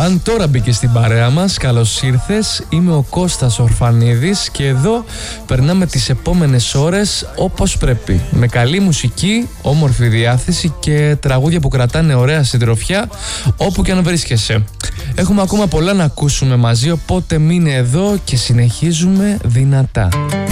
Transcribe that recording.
Αν τώρα μπήκε στην παρέα μας, καλώς ήρθες. Είμαι ο Κώστας Ορφανίδης και εδώ περνάμε τις επόμενες ώρες όπως πρέπει. Με καλή μουσική, όμορφη διάθεση και τραγούδια που κρατάνε ωραία συντροφιά όπου και αν βρίσκεσαι. Έχουμε ακόμα πολλά να ακούσουμε μαζί, οπότε μείνε εδώ και συνεχίζουμε δυνατά.